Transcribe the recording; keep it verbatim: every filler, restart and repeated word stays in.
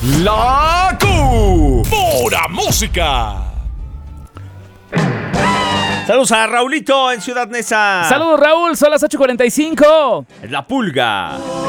La Q. Pura música. Saludos a Raulito en Ciudad Neza. Saludos, Raúl, son las ocho cuarenta y cinco. La Pulga.